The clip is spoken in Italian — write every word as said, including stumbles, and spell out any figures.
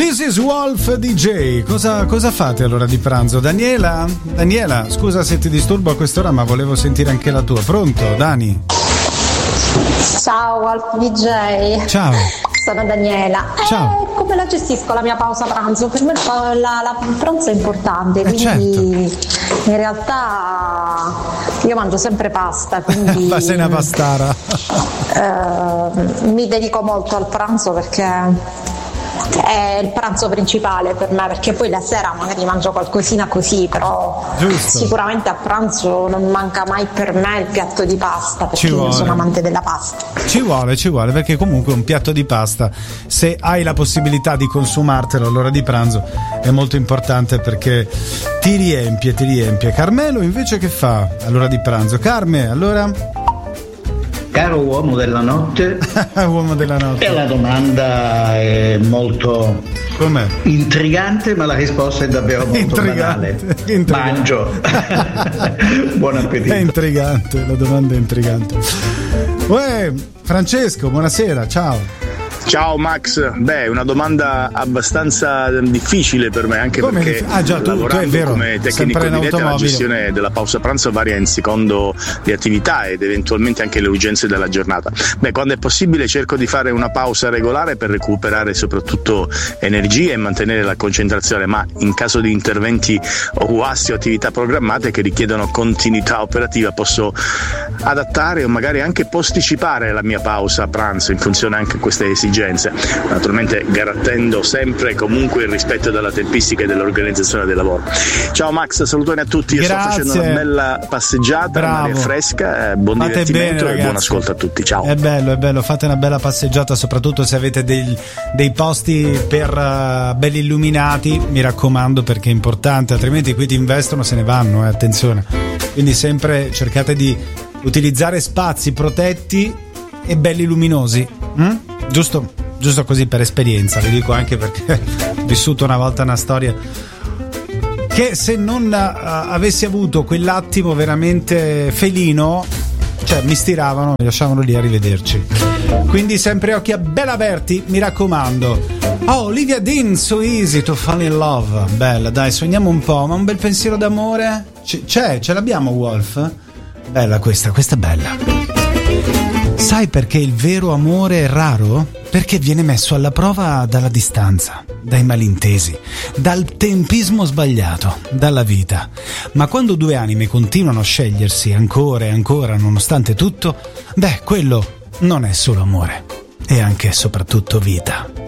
This is Wolf D J. Cosa, cosa fate all'ora di pranzo? Daniela? Daniela, scusa se ti disturbo a quest'ora, ma volevo sentire anche la tua. Pronto, Dani? Ciao Wolf D J. Ciao. Sono Daniela. Ciao. Eh, come la gestisco la mia pausa pranzo? Per me la, la pranzo è importante, eh quindi certo. In realtà io mangio sempre pasta, quindi ma sei una pastara. eh, mi dedico molto al pranzo perché è il pranzo principale per me, perché poi la sera magari mangio qualcosina così, però Giusto. Sicuramente a pranzo non manca mai per me il piatto di pasta, perché io sono amante della pasta. Ci vuole, ci vuole, perché comunque un piatto di pasta, se hai la possibilità di consumartelo all'ora di pranzo, è molto importante perché ti riempie, ti riempie. Carmelo invece che fa all'ora di pranzo? Carme, allora... Caro uomo della notte, uomo della notte. E la domanda è molto Com'è? intrigante, ma la risposta è davvero molto intrigante. banale. Intrigante. Mangio. Buon appetito. È intrigante, la domanda è intrigante. Uè, Francesco, buonasera, ciao. Ciao Max, beh, una domanda abbastanza difficile per me, anche come perché ah, già, tu, lavorando tu è vero, come tecnico di rete la gestione della pausa pranzo varia in secondo le attività ed eventualmente anche le urgenze della giornata. Beh, quando è possibile cerco di fare una pausa regolare per recuperare soprattutto energie e mantenere la concentrazione, ma in caso di interventi o guasti o attività programmate che richiedono continuità operativa posso adattare o magari anche posticipare la mia pausa pranzo in funzione anche a queste esigenze. Naturalmente garantendo sempre e comunque il rispetto della tempistica e dell'organizzazione del lavoro. Ciao Max, salutoni a tutti. Io Grazie. sto facendo una bella passeggiata, Bravo. un'aria fresca, eh, buon Fate divertimento bene, e buon ascolto a tutti. Ciao. È bello, è bello, fate una bella passeggiata, soprattutto se avete dei, dei posti per uh, belli illuminati, mi raccomando, perché è importante, altrimenti qui ti investono, se ne vanno, eh, attenzione. Quindi sempre cercate di utilizzare spazi protetti e belli luminosi. Mm? Giusto, giusto così per esperienza, vi dico anche perché ho vissuto una volta una storia che se non uh, avessi avuto quell'attimo veramente felino, cioè mi stiravano, mi lasciavano lì, arrivederci. Quindi sempre occhi a bella aperti, mi raccomando. Oh, Olivia Dean, So Easy to Fall in Love. Bella, dai, sogniamo un po', ma un bel pensiero d'amore? C- c'è, ce l'abbiamo, Wolf? Bella questa, questa è bella. Sai perché il vero amore è raro? Perché viene messo alla prova dalla distanza, dai malintesi, dal tempismo sbagliato, dalla vita. Ma quando due anime continuano a scegliersi ancora e ancora nonostante tutto, beh, quello non è solo amore, è anche e soprattutto vita.